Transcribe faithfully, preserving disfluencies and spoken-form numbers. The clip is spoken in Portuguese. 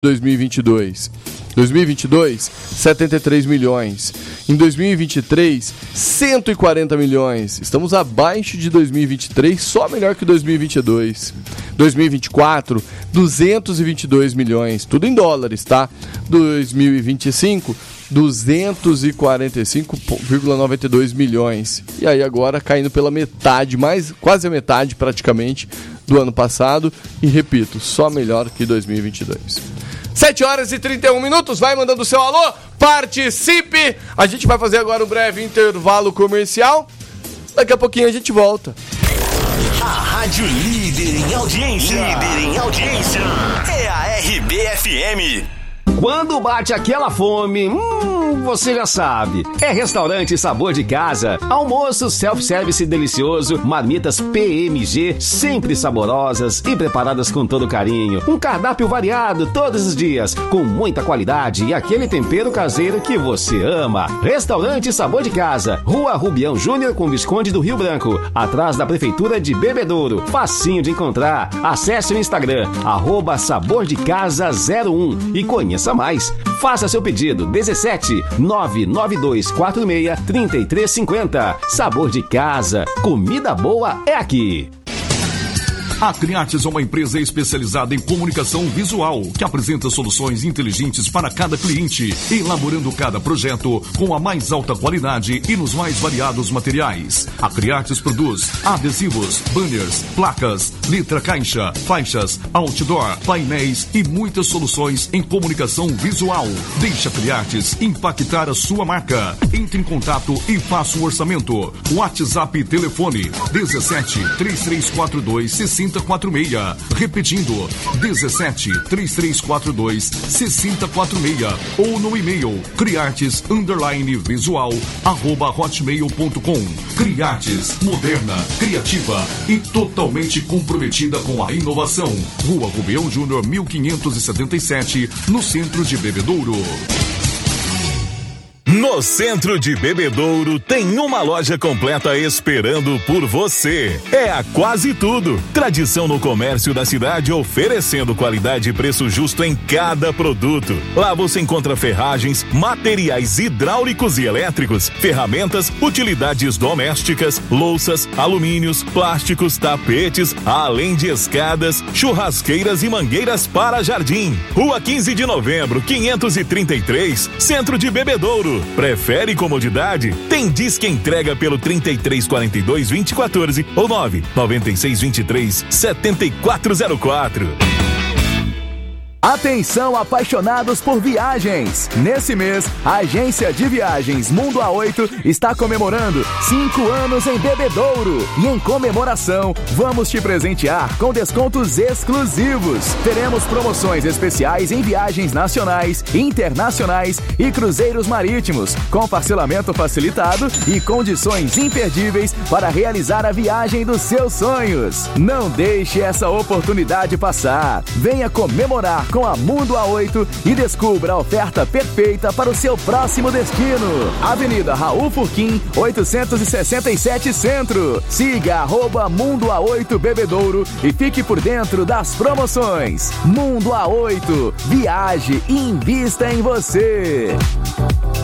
dois mil e vinte e dois. dois mil e vinte e dois, setenta e três milhões. Em dois mil e vinte e três, cento e quarenta milhões. Estamos abaixo de dois mil e vinte e três, só melhor que dois mil e vinte e dois. dois mil e vinte e quatro, duzentos e vinte e dois milhões. Tudo em dólares, tá? dois mil e vinte e cinco, duzentos e quarenta e cinco vírgula noventa e dois milhões. E aí agora caindo pela metade, mais, quase a metade praticamente do ano passado. E repito, só melhor que dois mil e vinte e dois. sete horas e trinta e um minutos, vai mandando o seu alô, participe! A gente vai fazer agora um breve intervalo comercial. Daqui a pouquinho a gente volta. A rádio líder em audiência. Líder em audiência. É a R B F M. Quando bate aquela fome, hum, você já sabe. É Restaurante Sabor de Casa. Almoço self-service delicioso, marmitas P M G, sempre saborosas e preparadas com todo carinho. Um cardápio variado todos os dias, com muita qualidade e aquele tempero caseiro que você ama. Restaurante Sabor de Casa, Rua Rubião Júnior com Visconde do Rio Branco, atrás da Prefeitura de Bebedouro. Facinho de encontrar. Acesse o Instagram, arroba Sabor de Casa zero um e conheça mais. Faça seu pedido dezessete, nove nove dois quatro seis, três três cinco zero. Sabor de Casa. Comida boa é aqui. A Criates é uma empresa especializada em comunicação visual, que apresenta soluções inteligentes para cada cliente, elaborando cada projeto com a mais alta qualidade e nos mais variados materiais. A Criates produz adesivos, banners, placas, letra caixa, faixas, outdoor, painéis e muitas soluções em comunicação visual. Deixe a Criates impactar a sua marca. Entre em contato e faça um orçamento. WhatsApp e telefone dezessete, três três quatro dois, seis zero quatro seis. Repetindo, dezessete, três três quatro dois, seis zero quatro seis. Ou no e-mail criartes underline visual arroba hotmail ponto com. Criartes, moderna, criativa e totalmente comprometida com a inovação. Rua Rubião Júnior mil quinhentos e setenta e sete, no centro de Bebedouro. No centro de Bebedouro tem uma loja completa esperando por você. É a Quase Tudo. Tradição no comércio da cidade, oferecendo qualidade e preço justo em cada produto. Lá você encontra ferragens, materiais hidráulicos e elétricos, ferramentas, utilidades domésticas, louças, alumínios, plásticos, tapetes, além de escadas, churrasqueiras e mangueiras para jardim. Rua quinze de novembro, quinhentos e trinta e três, centro de Bebedouro. Prefere comodidade? Tem Disque Entrega pelo trinta e três quarenta e dois, vinte e quatorze ou nove nove seis dois três, sete quatro zero quatro. Atenção, apaixonados por viagens! Nesse mês, a agência de viagens Mundo A oito está comemorando cinco anos em Bebedouro. E em comemoração, vamos te presentear com descontos exclusivos. Teremos promoções especiais em viagens nacionais, internacionais e cruzeiros marítimos, com parcelamento facilitado e condições imperdíveis para realizar a viagem dos seus sonhos. Não deixe essa oportunidade passar. Venha comemorar com a Mundo A oito e descubra a oferta perfeita para o seu próximo destino. Avenida Raul Furquim, oitocentos e sessenta e sete Centro. Siga arroba Mundo A oito Bebedouro e fique por dentro das promoções. Mundo A oito, viaje e invista em você.